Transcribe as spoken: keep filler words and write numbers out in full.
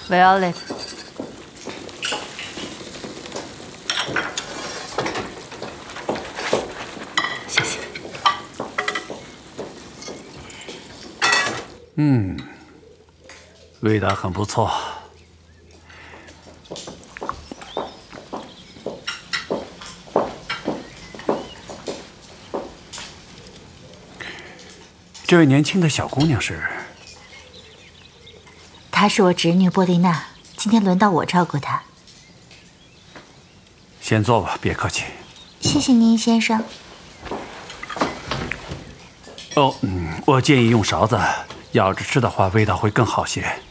Violet。 谢谢。 嗯，味道很不错。这位年轻的小姑娘是？ 她是我侄女波丽娜，今天轮到我照顾她。 先坐吧，别客气。 谢谢您，先生。 哦，嗯，我建议用勺子舀着吃的话，味道会更好些。